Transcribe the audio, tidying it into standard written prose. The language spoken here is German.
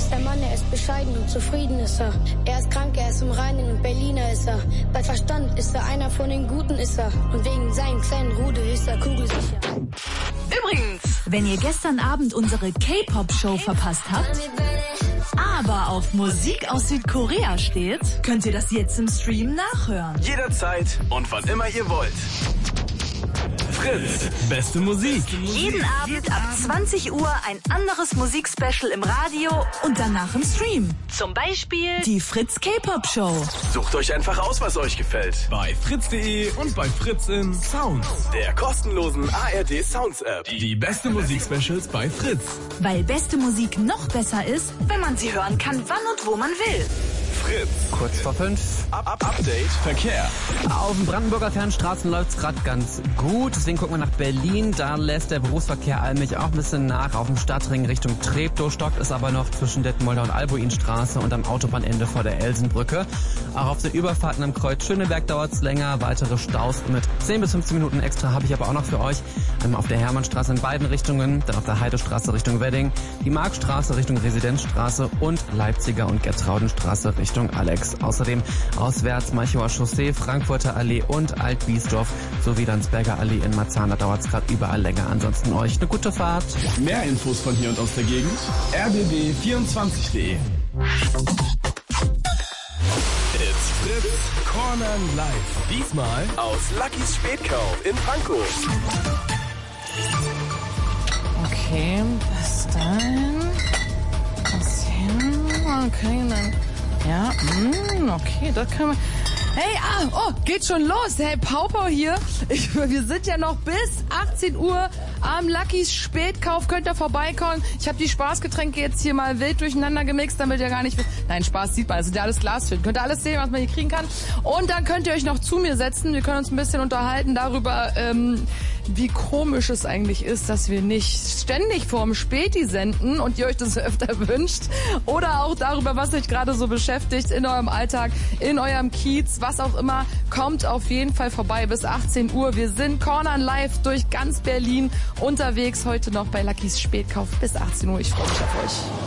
ist der Mann, er ist bescheiden und zufrieden ist er. Er ist krank, er ist im Reinen und Berliner ist er. Bei Verstand ist er einer von den Guten ist er. Und wegen seinem kleinen Rudel ist er kugelsicher. Übrigens, wenn ihr gestern Abend unsere K-Pop-Show verpasst habt, aber auf Musik aus Südkorea steht, könnt ihr das jetzt im Stream nachhören. Jederzeit und wann immer ihr wollt. Fritz, beste Musik. Jeden Abend ab 20 Uhr ein anderes Musikspecial im Radio und danach im Stream. Zum Beispiel die Fritz K-Pop Show. Sucht euch einfach aus, was euch gefällt. Bei fritz.de und bei Fritz in Sounds, der kostenlosen ARD Sounds App. Die beste Musikspecials bei Fritz. Weil beste Musik noch besser ist, wenn man sie hören kann, wann und wo man will. Fritz. Kurz vor 5. Update Verkehr. Auf den Brandenburger Fernstraßen läuft's gerade ganz gut. Deswegen gucken wir nach Berlin. Da lässt der Berufsverkehr allmählich auch ein bisschen nach. Auf dem Stadtring Richtung Treptow stockt es aber noch zwischen Detmolder und Albuinstraße und am Autobahnende vor der Elsenbrücke. Auch auf den Überfahrten am Kreuz Schöneberg dauert's länger. Weitere Staus mit 10 bis 15 Minuten extra habe ich aber auch noch für euch. Auf der Hermannstraße in beiden Richtungen, dann auf der Heidestraße Richtung Wedding, die Markstraße Richtung Residenzstraße und Leipziger und Gertraudenstraße Richtung Alex. Außerdem auswärts Malchower Chaussee, Frankfurter Allee und Alt-Biesdorf sowie Landsberger Allee in Marzahn. Da dauert es gerade überall länger. Ansonsten euch eine gute Fahrt. Mehr Infos von hier und aus der Gegend rbb24.de. It's Fritz Corner Live. Diesmal aus Luckys Spätkauf in Pankow. Okay, das dann. Das hier. Okay, dann. Ja, okay, das können wir. Hey, geht schon los. Hey, Paupau hier. Wir sind ja noch bis 18 Uhr am Luckys Spätkauf. Könnt ihr vorbeikommen. Ich habe die Spaßgetränke jetzt hier mal wild durcheinander gemixt, damit ihr gar nicht wisst. Nein, Spaß sieht man. Das sind ja alles Glastüten. Könnt ihr alles sehen, was man hier kriegen kann. Und dann könnt ihr euch noch zu mir setzen. Wir können uns ein bisschen unterhalten darüber, wie komisch es eigentlich ist, dass wir nicht ständig vorm Späti senden und ihr euch das öfter wünscht. Oder auch darüber, was euch gerade so beschäftigt in eurem Alltag, in eurem Kiez, was auch immer. Kommt auf jeden Fall vorbei bis 18 Uhr. Wir sind Corner live durch ganz Berlin unterwegs. Heute noch bei Luckys Spätkauf bis 18 Uhr. Ich freue mich auf euch.